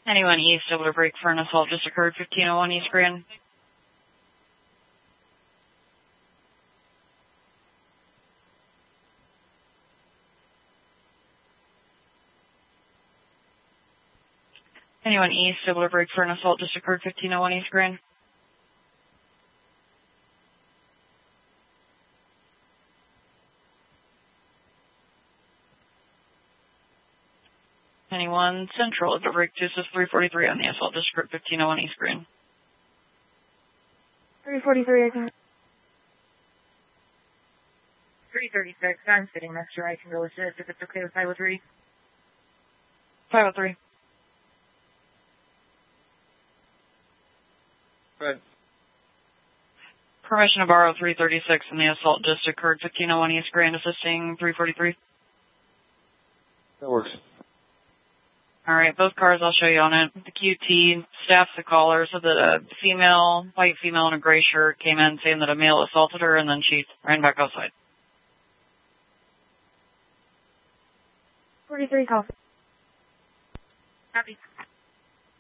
Anyone east able to break for an assault just occurred, 1501 East Grand. Anyone east able to break for an assault just occurred, 1501 East Grand. Anyone central able to break to 343 on the assault just occurred, 1501 East Grand. 343, I can. 336, I'm sitting next to you. I can go assist if it's okay with 503. 503. Good. Permission to borrow 336 and the assault just occurred, 1501 East Grand, assisting 343. That works. All right, both cars I'll show you on it. The QT staffs the caller so that a female, white female in a gray shirt came in saying that a male assaulted her and then she ran back outside. 43 call. Copy.